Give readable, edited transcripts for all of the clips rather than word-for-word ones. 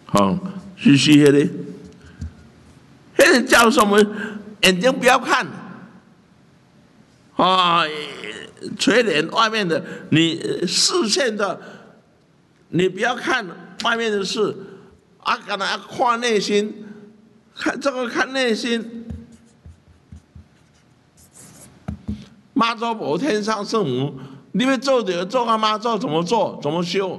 好，继续迄个，迄个叫什么？眼睛不要看，垂帘外面的，你视线的，你不要看外面的事，干嘛看内心？看这个看内心。妈祖无天上圣母，你要做就做啊，妈祖怎么做？怎么修？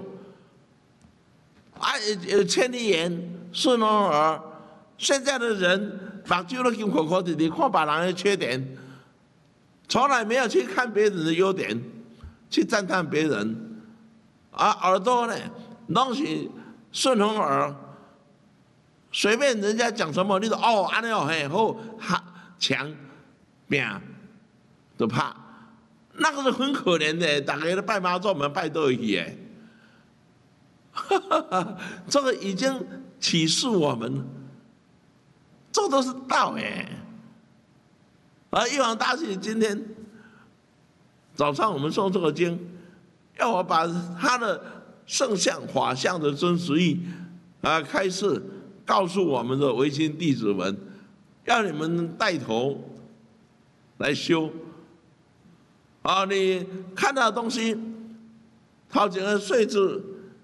有千里眼、顺风耳。现在的人把揪了金口口的，你看别人的缺点，从来没有去看别人的优点，去赞叹别人。耳朵呢，拢是顺风耳，随便人家讲什么，你说安尼嘿好，强拼都怕，那个是很可怜的。大家都拜妈祖，我们拜多一耶。这个已经启示我们，这都是道哎。玉皇大帝今天早上我们诵这个经，要我把他的圣像、法相的真实意开示，告诉我们的维新弟子们，要你们带头来修。你看到的东西，头前的岁字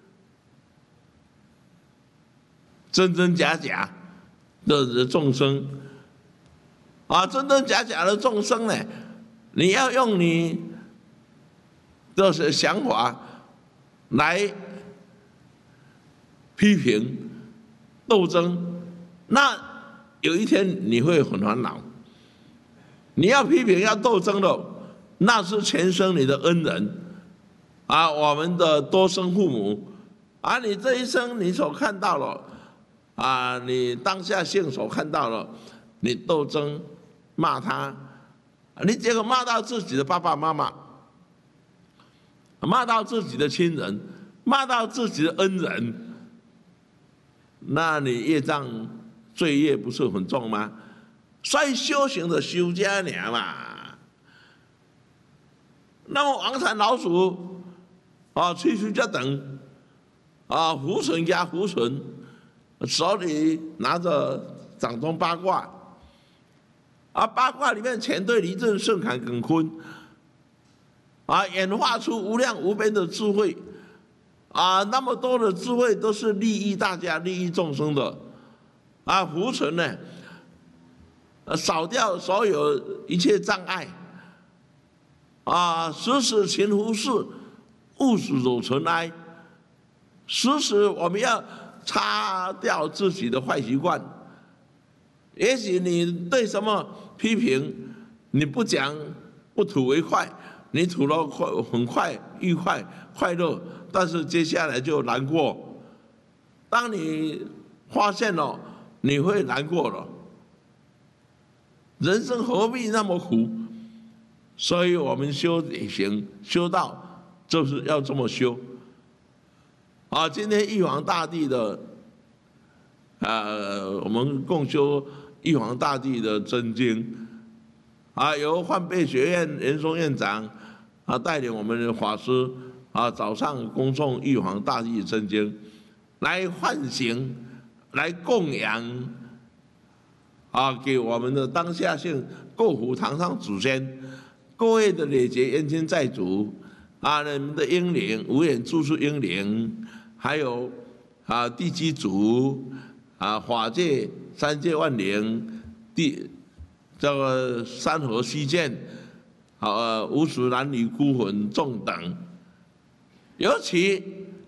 真真假假的众生，真真假假的众生呢，你要用你的想法来批评、斗争，那有一天你会很烦恼。你要批评、要斗争的，那是前生你的恩人，我们的多生父母，你这一生你所看到了。你当下性所看到了，你斗争骂他，你结果骂到自己的爸爸妈妈，骂到自己的亲人，骂到自己的恩人，那你业障罪业不是很重吗？所以修行的修家娘嘛。那么王禅老鼠吹吹这等胡存加胡存。手里拿着掌中八卦，八卦里面乾兑离震巽坎艮坤，演化出无量无边的智慧，那么多的智慧都是利益大家、利益众生的，胡存呢，扫掉所有一切障碍，时时勤拂拭，勿使惹尘埃，时时我们要擦掉自己的坏习惯。也许你对什么批评，你不讲不吐为快，你吐了很快愉快快乐，但是接下来就难过。当你发现了，你会难过了。人生何必那么苦？所以我们修行修道就是要这么修。今天玉皇大帝的，我们共修玉皇大帝的真经，由换贝学院严嵩院长带领我们的法师早上恭诵玉皇大帝真经，来唤醒，来供养，给我们的当下性过府堂上祖先，各位的累劫冤亲债主，你们的英灵无眼住宿英灵。还有地基主，法界三界万灵，这个山河虚见，无数男女孤魂众等，尤其